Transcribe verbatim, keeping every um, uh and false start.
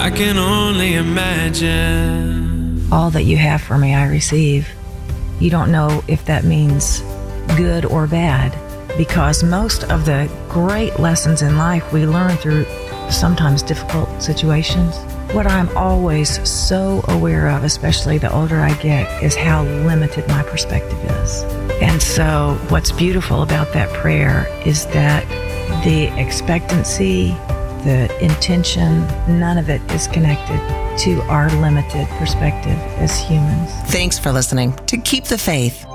I can only imagine. All that you have for me, I receive. You don't know if that means good or bad, because most of the great lessons in life we learn through sometimes difficult situations. What I'm always so aware of, especially the older I get, is how limited my perspective is. And so what's beautiful about that prayer is that the expectancy, the intention, none of it is connected to our limited perspective as humans. Thanks for listening to Keep the Faith.